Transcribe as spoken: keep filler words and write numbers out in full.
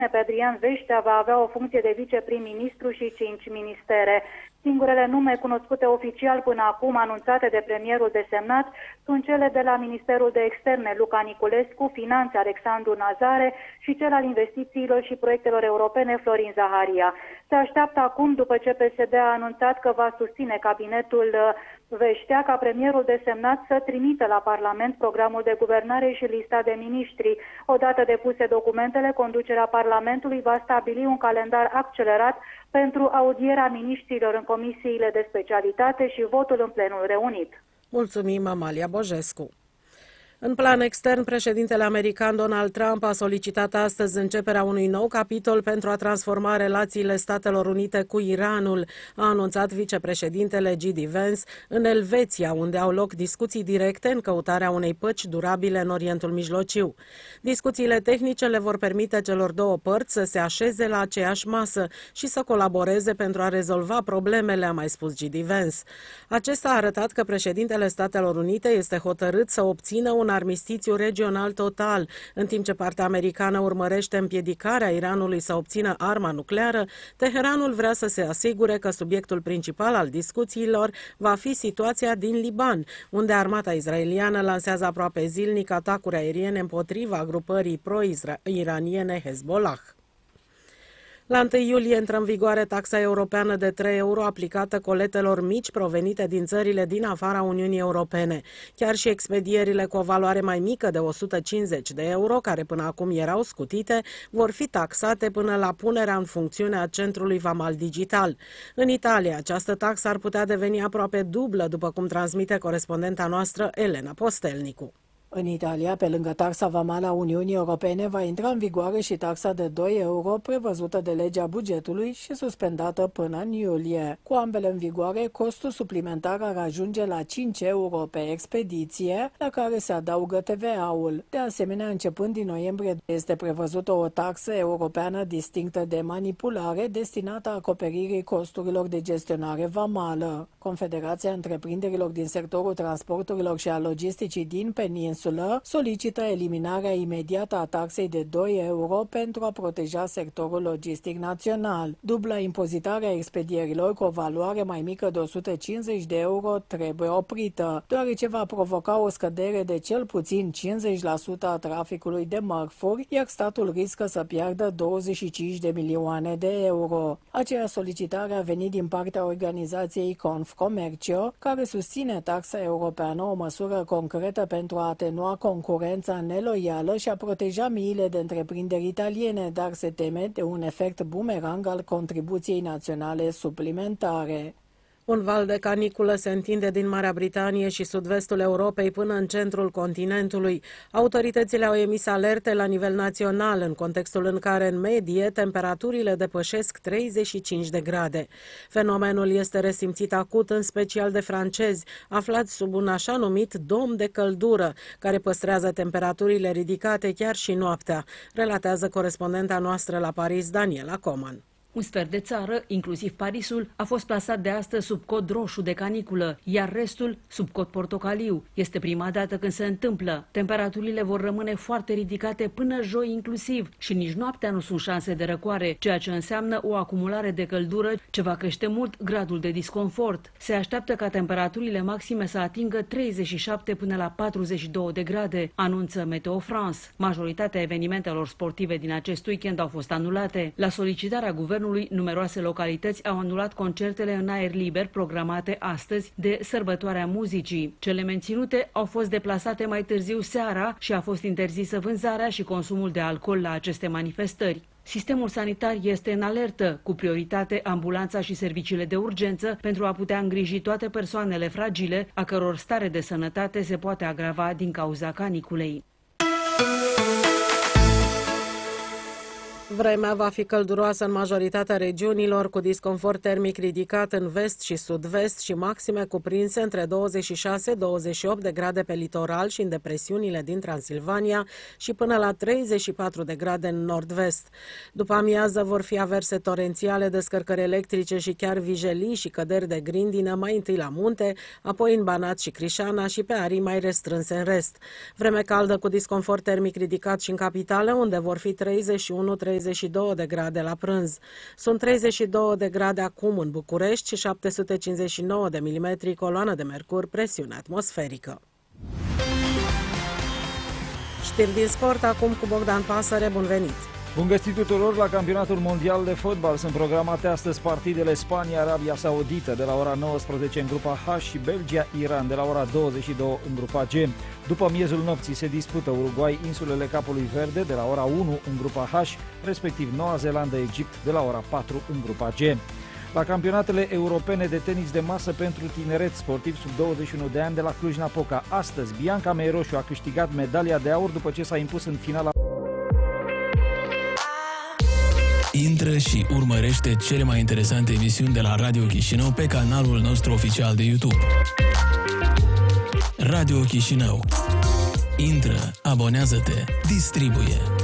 pe Adrian Veștea va avea o funcție de viceprim-ministru și cinci ministere. Singurele nume cunoscute oficial până acum, anunțate de premierul desemnat, sunt cele de la Ministerul de Externe, Luca Niculescu, Finanțe, Alexandru Nazare și cel al Investițiilor și Proiectelor Europene, Florin Zaharia. Se așteaptă acum, după ce P S D a anunțat că va susține cabinetul Veștea, ca premierul desemnat să trimită la Parlament programul de guvernare și lista de miniștri. Odată depuse documentele, conducerea Parlamentului va stabili un calendar accelerat pentru audierea miniștrilor în comisiile de specialitate și votul în plenul reunit. Mulțumim, Amalia Bojescu. În plan extern, președintele american Donald Trump a solicitat astăzi începerea unui nou capitol pentru a transforma relațiile Statelor Unite cu Iranul, a anunțat vicepreședintele J D Vance în Elveția, unde au loc discuții directe în căutarea unei păci durabile în Orientul Mijlociu. Discuțiile tehnice le vor permite celor două părți să se așeze la aceeași masă și să colaboreze pentru a rezolva problemele, a mai spus J D Vance. Acesta a arătat că președintele Statelor Unite este hotărât să obțină un armistițiu regional total, în timp ce partea americană urmărește împiedicarea Iranului să obțină arma nucleară. Teheranul vrea să se asigure că subiectul principal al discuțiilor va fi situația din Liban, unde armata israeliană lansează aproape zilnic atacuri aeriene împotriva grupării pro-iraniene Hezbollah. La întâi iulie intră în vigoare taxa europeană de trei euro aplicată coletelor mici provenite din țările din afara Uniunii Europene. Chiar și expedierile cu o valoare mai mică de o sută cincizeci de euro, care până acum erau scutite, vor fi taxate până la punerea în funcțiune a centrului vamal digital. În Italia, această taxă ar putea deveni aproape dublă, după cum transmite corespondenta noastră Elena Postelnicu. În Italia, pe lângă taxa vamală a Uniunii Europene, va intra în vigoare și taxa de doi euro prevăzută de legea bugetului și suspendată până în iulie. Cu ambele în vigoare, costul suplimentar ar ajunge la cinci euro pe expediție, la care se adaugă T V A-ul. De asemenea, începând din noiembrie, este prevăzută o taxă europeană distinctă de manipulare destinată acoperirii costurilor de gestionare vamală. Confederația Întreprinderilor din sectorul transporturilor și a logisticii din peninsulă solicită eliminarea imediată a taxei de doi euro pentru a proteja sectorul logistic național. Dubla impozitare a expedierilor cu o valoare mai mică de o sută cincizeci de euro trebuie oprită, deoarece va provoca o scădere de cel puțin cincizeci la sută a traficului de mărfuri, iar statul riscă să piardă douăzeci și cinci de milioane de euro. Aceea solicitare a venit din partea organizației Confcomercio, care susține taxa europeană, o măsură concretă pentru a atenua concurența neloială și a proteja miile de întreprinderi italiene, dar se teme de un efect bumerang al contribuției naționale suplimentare. Un val de caniculă se întinde din Marea Britanie și sud-vestul Europei până în centrul continentului. Autoritățile au emis alerte la nivel național, în contextul în care, în medie, temperaturile depășesc treizeci și cinci de grade. Fenomenul este resimțit acut, în special de francezi, aflați sub un așa numit dom de căldură, care păstrează temperaturile ridicate chiar și noaptea, relatează corespondenta noastră la Paris, Daniela Coman. Un sfert de țară, inclusiv Parisul, a fost plasat de astăzi sub cod roșu de caniculă, iar restul sub cod portocaliu. Este prima dată când se întâmplă. Temperaturile vor rămâne foarte ridicate până joi inclusiv și nici noaptea nu sunt șanse de răcoare, ceea ce înseamnă o acumulare de căldură ce va crește mult gradul de disconfort. Se așteaptă ca temperaturile maxime să atingă treizeci și șapte până la patruzeci și două de grade, anunță Meteo France. Majoritatea evenimentelor sportive din acest weekend au fost anulate. La solicitarea guvernului, numeroase localități au anulat concertele în aer liber programate astăzi de Sărbătoarea Muzicii. Cele menținute au fost deplasate mai târziu seara și a fost interzisă vânzarea și consumul de alcool la aceste manifestări. Sistemul sanitar este în alertă, cu prioritate ambulanța și serviciile de urgență, pentru a putea îngriji toate persoanele fragile, a căror stare de sănătate se poate agrava din cauza caniculei. Vremea va fi călduroasă în majoritatea regiunilor, cu disconfort termic ridicat în vest și sud-vest și maxime cuprinse între douăzeci și șase - douăzeci și opt de grade pe litoral și în depresiunile din Transilvania și până la treizeci și patru de grade în nord-vest. După amiază vor fi averse torențiale, descărcări electrice și chiar vijelii și căderi de grindină, mai întâi la munte, apoi în Banat și Crișana și pe arii mai restrânse în rest. Vreme caldă cu disconfort termic ridicat și în capitală, unde vor fi treizeci și unu - treizeci treizeci și două de grade la prânz. Sunt treizeci și două de grade acum în București și șapte sute cincizeci și nouă de milimetri coloană de mercur, presiune atmosferică. Știri din sport acum cu Bogdan Pasăre, bun venit! Bun găsit tuturor la campionatul mondial de fotbal. Sunt programate astăzi partidele Spania-Arabia Saudită de la ora nouăsprezece în grupa H și Belgia-Iran de la ora douăzeci și două în grupa G. După miezul nopții se dispută Uruguay-Insulele Capului Verde de la ora unu în grupa H, respectiv Noua Zeelandă-Egipt de la ora patru în grupa G. La campionatele europene de tenis de masă pentru tineret sportiv sub douăzeci și unu de ani de la Cluj-Napoca, astăzi Bianca Meiroșu a câștigat medalia de aur după ce s-a impus în finala. Intră și urmărește cele mai interesante emisiuni de la Radio Chișinău pe canalul nostru oficial de YouTube. Radio Chișinău. Intră, abonează-te, distribuie.